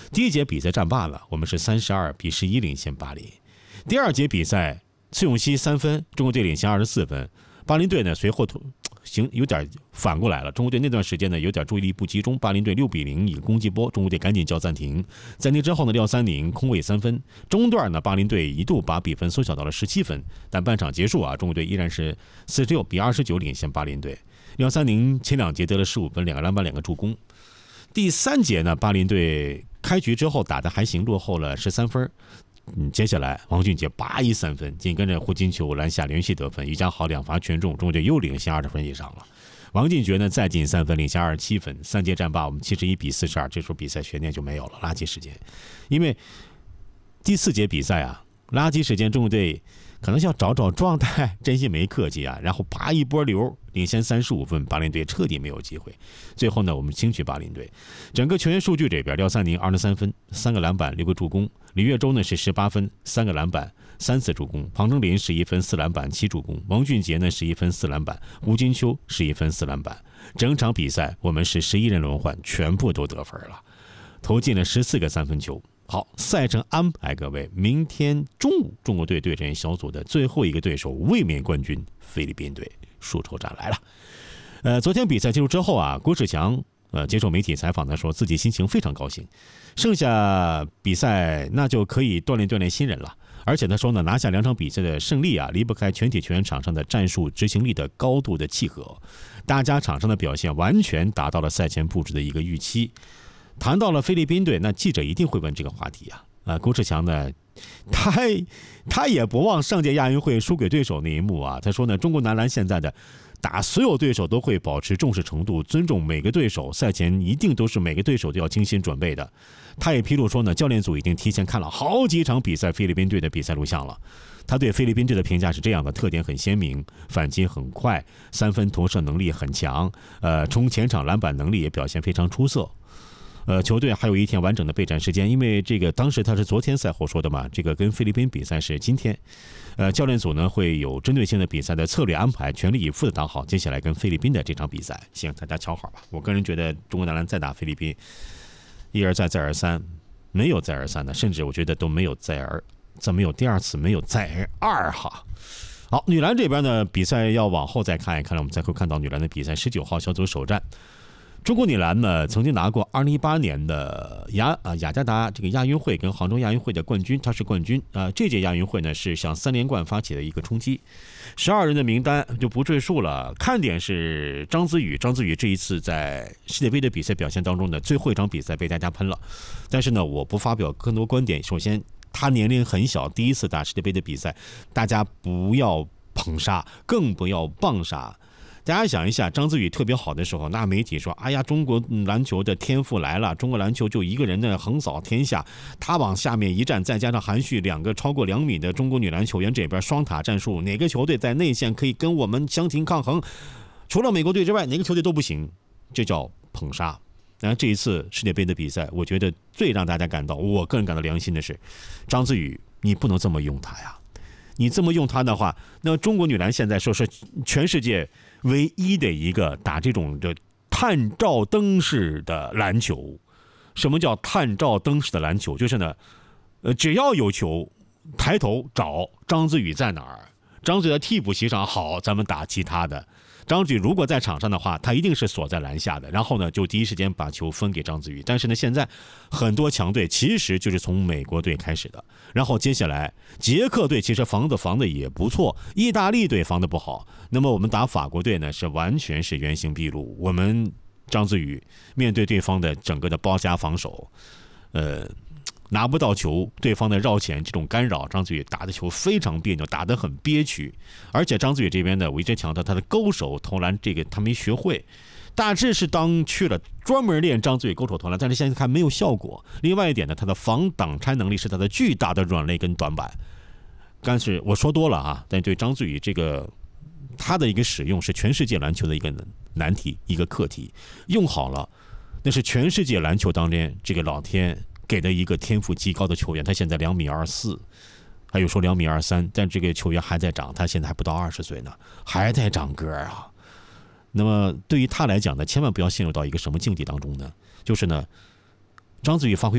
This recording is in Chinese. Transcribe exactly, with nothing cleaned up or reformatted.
第一节比赛战罢了，我们是三十二比十一领先巴林。第二节比赛，崔永熙三分，中国队领先二十四分。巴林队呢随后行有点反过来了，中国队那段时间呢有点注意力不集中，巴林队六比零以攻击波，中国队赶紧叫暂停。暂停之后呢，廖三宁空位三分，中段呢巴林队一度把比分缩小到了十七分，但半场结束啊，中国队依然是四十六比二十九领先巴林队。廖三宁前两节得了十五分，两个篮板，两个助攻。第三节呢，巴林队开局之后打得还行，落后了十三分。嗯，接下来王俊杰八一三分，紧跟着胡金秋篮下连续得分，于家豪两罚全中，中国队又领先二十分以上了。王进爵呢再进三分，领先二十七分。三节战罢，我们七十一比四十二，这时候比赛悬念就没有了，垃圾时间。因为第四节比赛啊，垃圾时间，中国队可能要找找状态，真心没客气啊，然后啪一波流，领先三十五分，巴林队彻底没有机会。最后呢，我们轻取巴林队。整个球员数据这边，廖三宁二十三分，三个篮板，六个助攻；李月洲呢是十八分，三个篮板，三次助攻；庞正林十一分，四篮板，七助攻；王俊杰呢十一分，四篮板；吴金秋十一分，四篮板。整场比赛我们是十一人轮换，全部都得分了，投进了十四个三分球。好，赛程安排各位，明天中午中国队对阵小组的最后一个对手，卫冕冠军菲律宾队，输抽战来了。呃，昨天比赛结束之后啊，郭士强呃接受媒体采访的说，自己心情非常高兴，剩下比赛那就可以锻炼锻炼新人了。而且他说呢，拿下两场比赛的胜利啊，离不开全体球员场上的战术执行力的高度的契合，大家场上的表现完全达到了赛前布置的一个预期。谈到了菲律宾队，那记者一定会问这个话题啊。啊，郭士强呢，他他也不忘上届亚运会输给对手那一幕啊。他说呢，中国男篮现在的打所有对手都会保持重视程度，尊重每个对手，赛前一定都是每个对手都要精心准备的。他也披露说呢，教练组已经提前看了好几场比赛菲律宾队的比赛录像了。他对菲律宾队的评价是这样的：特点很鲜明，反击很快，三分投射能力很强，呃，冲前场篮板能力也表现非常出色。呃，球队还有一天完整的备战时间，因为这个当时他是昨天赛后说的嘛，这个跟菲律宾比赛是今天。呃，教练组呢会有针对性的比赛的策略安排，全力以赴的打好接下来跟菲律宾的这场比赛。行，大家瞧好吧。我个人觉得中国男篮再打菲律宾，一而再再而三，没有再而三的，甚至我觉得都没有再而再没有第二次，没有再而二哈。好，女篮这边呢比赛要往后再看一看了，我们才会看到女篮的比赛，十九号小组首战。中国女篮呢，曾经拿过二零一八年的雅啊雅加达这个亚运会跟杭州亚运会的冠军，她是冠军啊。这届亚运会呢是向三连冠发起的一个冲击，十二人的名单就不赘述了。看点是张子宇，张子宇这一次在世界杯的比赛表现当中呢，最后一场比赛被大家喷了，但是呢，我不发表更多观点。首先，他年龄很小，第一次打世界杯的比赛，大家不要捧杀，更不要棒杀。大家想一下，张子宇特别好的时候，那媒体说：“哎呀，中国篮球的天赋来了，中国篮球就一个人的横扫天下。”他往下面一站，再加上韩旭两个超过两米的中国女篮球员，这边双塔战术，哪个球队在内线可以跟我们相提抗衡？除了美国队之外，哪个球队都不行，这叫捧杀。然后这一次世界杯的比赛，我觉得最让大家感到，我个人感到良心的是，张子宇，你不能这么用他呀！你这么用他的话，那中国女篮现在说是全世界唯一的一个打这种的探照灯式的篮球。什么叫探照灯式的篮球？就是呢，呃，只要有球，抬头找张子宇在哪儿，张子宇在替补席上，好，咱们打其他的。张子宇如果在场上的话，他一定是锁在篮下的，然后呢，就第一时间把球分给张子宇。但是呢，现在很多强队其实就是从美国队开始的，然后接下来捷克队其实防的防的也不错，意大利队防的不好。那么我们打法国队呢，是完全是原形毕露。我们张子宇面对对方的整个的包夹防守，呃。拿不到球，对方的绕前这种干扰，张子宇打的球非常别扭，打得很憋屈。而且张子宇这边呢，我一直强调他的勾手投篮这个他没学会，大致是当去了专门练张子宇勾手投篮，但是现在看没有效果。另外一点呢，他的防挡拆能力是他的巨大的软肋跟短板。但是我说多了啊，但对张子宇这个他的一个使用是全世界篮球的一个难题，一个课题，用好了，那是全世界篮球当中这个老天给的一个天赋极高的球员。他现在两米二四，还有说两米二三，但这个球员还在长，他现在还不到二十岁呢，还在长个儿啊。那么对于他来讲呢，千万不要陷入到一个什么境地当中呢？就是呢，张子宇发挥